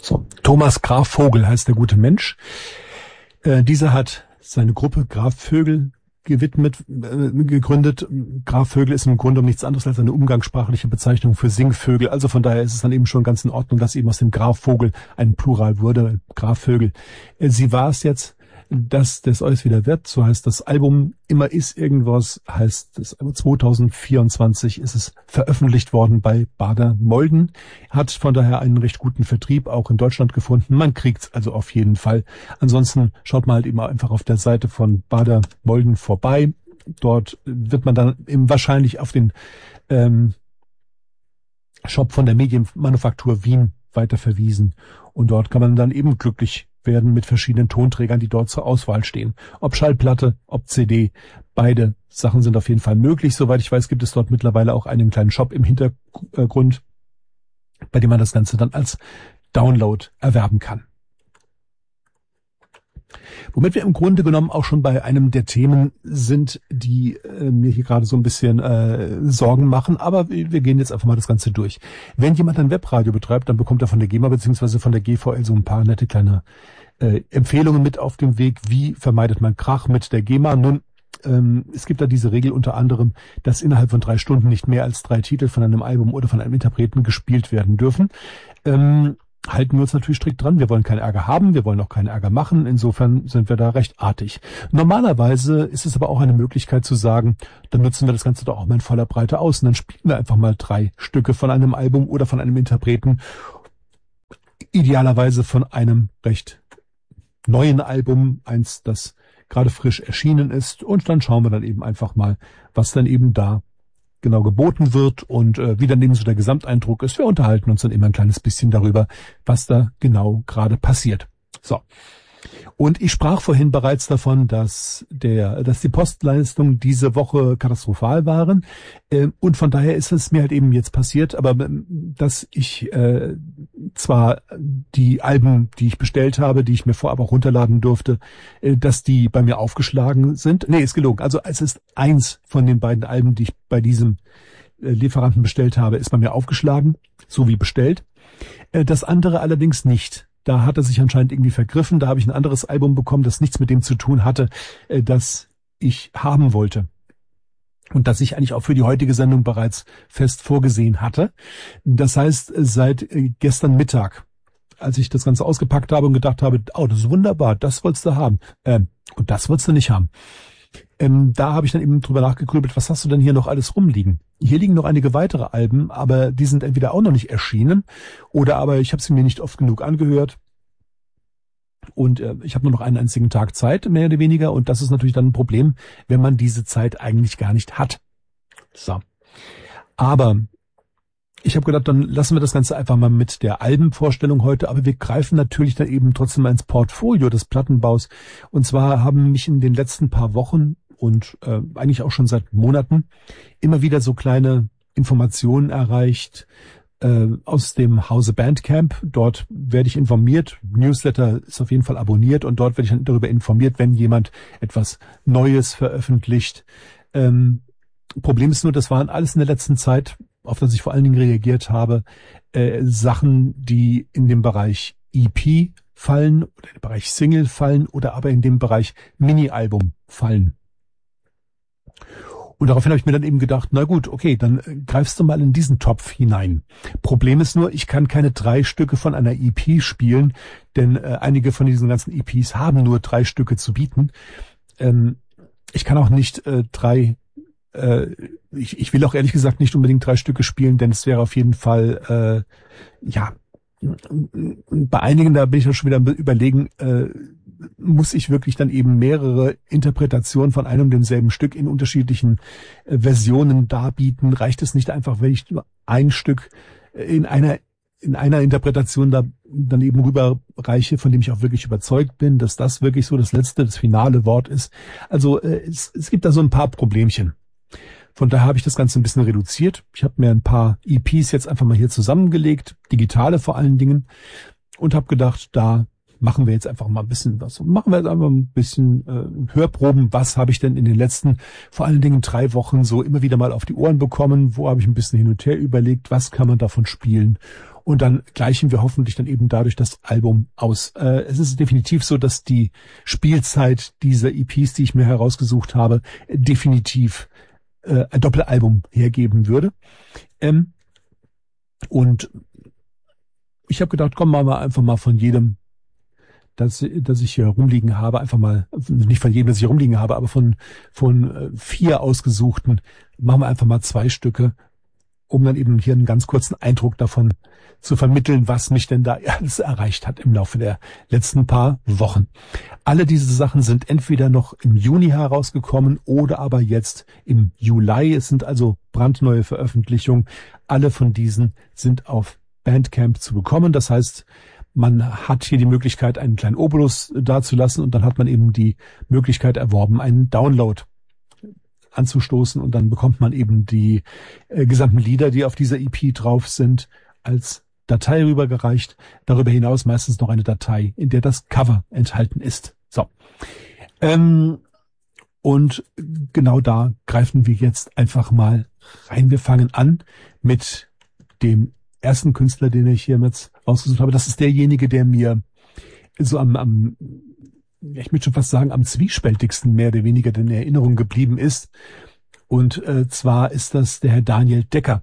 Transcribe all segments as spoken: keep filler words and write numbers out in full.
So, Thomas Graf Vogel heißt der gute Mensch. Äh, dieser hat seine Gruppe Graf Vögel gewidmet, äh, gegründet. Graf Vögel ist im Grunde um nichts anderes als eine umgangssprachliche Bezeichnung für Singvögel. Also von daher ist es dann eben schon ganz in Ordnung, dass eben aus dem Graf Vogel ein Plural wurde, Graf Vögel. Äh, sie war es jetzt, dass das alles wieder wird. So heißt das Album Immer ist irgendwas, heißt das zwanzig vierundzwanzig ist es veröffentlicht worden bei Bader-Molden. Hat von daher einen recht guten Vertrieb auch in Deutschland gefunden. Man kriegt's also auf jeden Fall. Ansonsten schaut mal halt eben einfach auf der Seite von Bader-Molden vorbei. Dort wird man dann eben wahrscheinlich auf den ähm, Shop von der Medienmanufaktur Wien weiter verwiesen. Und dort kann man dann eben glücklich werden mit verschiedenen Tonträgern, die dort zur Auswahl stehen. Ob Schallplatte, ob C D, beide Sachen sind auf jeden Fall möglich. Soweit ich weiß, gibt es dort mittlerweile auch einen kleinen Shop im Hintergrund, bei dem man das Ganze dann als Download erwerben kann. Womit wir im Grunde genommen auch schon bei einem der Themen sind, die äh, mir hier gerade so ein bisschen äh, Sorgen machen, aber wir, wir gehen jetzt einfach mal das Ganze durch. Wenn jemand ein Webradio betreibt, dann bekommt er von der GEMA bzw. von der G V L so ein paar nette kleine äh, Empfehlungen mit auf dem Weg. Wie vermeidet man Krach mit der GEMA? Nun, ähm, es gibt da diese Regel unter anderem, dass innerhalb von drei Stunden nicht mehr als drei Titel von einem Album oder von einem Interpreten gespielt werden dürfen. Ähm, halten wir uns natürlich strikt dran. Wir wollen keinen Ärger haben, wir wollen auch keinen Ärger machen. Insofern sind wir da recht artig. Normalerweise ist es aber auch eine Möglichkeit zu sagen, dann nutzen wir das Ganze doch auch mal in voller Breite aus und dann spielen wir einfach mal drei Stücke von einem Album oder von einem Interpreten. Idealerweise von einem recht neuen Album, eins, das gerade frisch erschienen ist. Und dann schauen wir dann eben einfach mal, was dann eben da genau geboten wird und äh, wie dann eben so der Gesamteindruck ist. Wir unterhalten uns dann immer ein kleines bisschen darüber, was da genau gerade passiert. So. Und ich sprach vorhin bereits davon, dass der, dass die Postleistungen diese Woche katastrophal waren. Äh, und von daher ist es mir halt eben jetzt passiert, aber dass ich äh, zwar die Alben, die ich bestellt habe, die ich mir vorab auch runterladen durfte, äh, dass die bei mir aufgeschlagen sind. Nee, ist gelogen. Also es ist eins von den beiden Alben, die ich bei diesem äh, Lieferanten bestellt habe, ist bei mir aufgeschlagen, so wie bestellt. Äh, das andere allerdings nicht. Da hat er sich anscheinend irgendwie vergriffen. Da habe ich ein anderes Album bekommen, das nichts mit dem zu tun hatte, äh, das ich haben wollte. Und das ich eigentlich auch für die heutige Sendung bereits fest vorgesehen hatte. Das heißt, seit äh, gestern Mittag, als ich das Ganze ausgepackt habe und gedacht habe, oh, das ist wunderbar, das wolltest du haben. Ähm, und das wolltest du nicht haben. Ähm, da habe ich dann eben drüber nachgegrübelt, was hast du denn hier noch alles rumliegen? Hier liegen noch einige weitere Alben, aber die sind entweder auch noch nicht erschienen oder aber ich habe sie mir nicht oft genug angehört und äh, ich habe nur noch einen einzigen Tag Zeit, mehr oder weniger, und das ist natürlich dann ein Problem, wenn man diese Zeit eigentlich gar nicht hat. So. Aber ich habe gedacht, dann lassen wir das Ganze einfach mal mit der Albenvorstellung heute, aber wir greifen natürlich dann eben trotzdem mal ins Portfolio des Plattenbaus. Und zwar haben mich in den letzten paar Wochen und äh, eigentlich auch schon seit Monaten immer wieder so kleine Informationen erreicht äh, aus dem Hause Bandcamp. Dort werde ich informiert, Newsletter ist auf jeden Fall abonniert und dort werde ich dann darüber informiert, wenn jemand etwas Neues veröffentlicht. Ähm, Problem ist nur, das waren alles in der letzten Zeit, auf das ich vor allen Dingen reagiert habe, äh, Sachen, die in dem Bereich E P fallen oder im Bereich Single fallen oder aber in dem Bereich Mini-Album fallen. Und daraufhin habe ich mir dann eben gedacht, na gut, okay, dann äh, greifst du mal in diesen Topf hinein. Problem ist nur, ich kann keine drei Stücke von einer E P spielen, denn äh, einige von diesen ganzen E Ps haben nur drei Stücke zu bieten. Ähm, ich kann auch nicht äh, drei Ich, ich will auch ehrlich gesagt nicht unbedingt drei Stücke spielen, denn es wäre auf jeden Fall, äh, ja, bei einigen, da bin ich dann schon wieder am Überlegen, äh, muss ich wirklich dann eben mehrere Interpretationen von einem und demselben Stück in unterschiedlichen äh, Versionen darbieten? Reicht es nicht einfach, wenn ich nur ein Stück in einer in einer Interpretation da dann eben rüberreiche, von dem ich auch wirklich überzeugt bin, dass das wirklich so das letzte, das finale Wort ist? Also äh, es, es gibt da so ein paar Problemchen. Von daher habe ich das Ganze ein bisschen reduziert. Ich habe mir ein paar E Ps jetzt einfach mal hier zusammengelegt, digitale vor allen Dingen, und habe gedacht, da machen wir jetzt einfach mal ein bisschen was. Machen wir jetzt einfach ein bisschen äh, Hörproben. Was habe ich denn in den letzten, vor allen Dingen drei Wochen so immer wieder mal auf die Ohren bekommen? Wo habe ich ein bisschen hin und her überlegt? Was kann man davon spielen? Und dann gleichen wir hoffentlich dann eben dadurch das Album aus. Äh, es ist definitiv so, dass die Spielzeit dieser E Ps, die ich mir herausgesucht habe, definitiv äh, ein Doppelalbum hergeben würde. Ähm, und ich habe gedacht, komm, machen wir einfach mal von jedem, dass, dass ich hier rumliegen habe, einfach mal, nicht von jedem, das ich hier rumliegen habe, aber von, von äh, vier ausgesuchten, machen wir einfach mal zwei Stücke, um dann eben hier einen ganz kurzen Eindruck davon zu vermitteln, was mich denn da alles erreicht hat im Laufe der letzten paar Wochen. Alle diese Sachen sind entweder noch im Juni herausgekommen oder aber jetzt im Juli. Es sind also brandneue Veröffentlichungen. Alle von diesen sind auf Bandcamp zu bekommen. Das heißt, man hat hier die Möglichkeit, einen kleinen Obolus dazulassen und dann hat man eben die Möglichkeit erworben, einen Download anzustoßen und dann bekommt man eben die äh, gesamten Lieder, die auf dieser E P drauf sind, als Datei rübergereicht. Darüber hinaus meistens noch eine Datei, in der das Cover enthalten ist. So. Ähm, und genau da greifen wir jetzt einfach mal rein. Wir fangen an mit dem ersten Künstler, den ich hier jetzt ausgesucht habe. Das ist derjenige, der mir so am, am ich möchte schon fast sagen, am zwiespältigsten mehr oder weniger in Erinnerung geblieben ist. Und äh, zwar ist das der Herr Daniel Decker.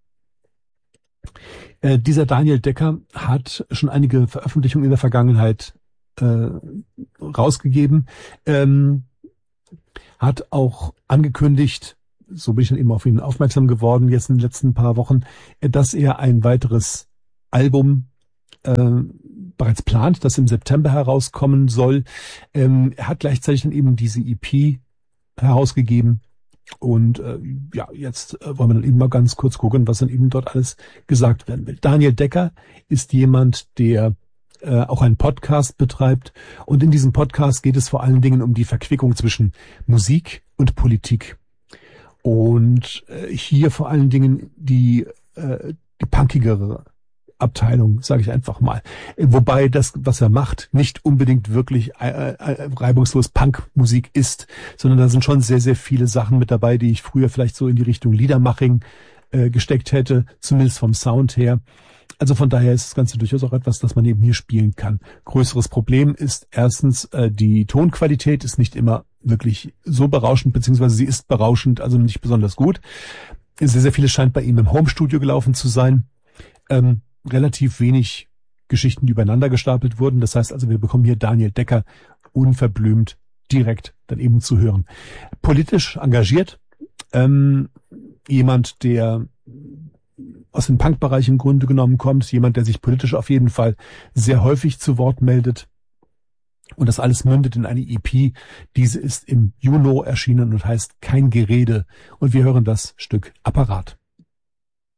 Äh, dieser Daniel Decker hat schon einige Veröffentlichungen in der Vergangenheit äh, rausgegeben, ähm, hat auch angekündigt, so bin ich dann eben auf ihn aufmerksam geworden, jetzt in den letzten paar Wochen, dass er ein weiteres Album äh, bereits plant, das im September herauskommen soll. Ähm, er hat gleichzeitig dann eben diese E P herausgegeben. Und äh, ja, jetzt äh, wollen wir dann eben mal ganz kurz gucken, was dann eben dort alles gesagt werden will. Daniel Decker ist jemand, der äh, auch einen Podcast betreibt. Und in diesem Podcast geht es vor allen Dingen um die Verquickung zwischen Musik und Politik. Und äh, hier vor allen Dingen die, äh, die punkigere Abteilung, sage ich einfach mal. Wobei das, was er macht, nicht unbedingt wirklich äh, äh, reibungslos Punkmusik ist, sondern da sind schon sehr, sehr viele Sachen mit dabei, die ich früher vielleicht so in die Richtung Liedermaching äh, gesteckt hätte, zumindest vom Sound her. Also von daher ist das Ganze durchaus auch etwas, das man eben hier spielen kann. Größeres Problem ist erstens, äh, die Tonqualität ist nicht immer wirklich so berauschend, beziehungsweise sie ist berauschend, also nicht besonders gut. Sehr, sehr vieles scheint bei ihm im Homestudio gelaufen zu sein. Ähm, relativ wenig Geschichten, die übereinander gestapelt wurden. Das heißt also, wir bekommen hier Daniel Decker unverblümt direkt dann eben zu hören. Politisch engagiert, ähm, jemand, der aus dem Punk-Bereich im Grunde genommen kommt, jemand, der sich politisch auf jeden Fall sehr häufig zu Wort meldet. Und das alles mündet in eine E P. Diese ist im Juni erschienen und heißt Kein Gerede. Und wir hören das Stück Apparat.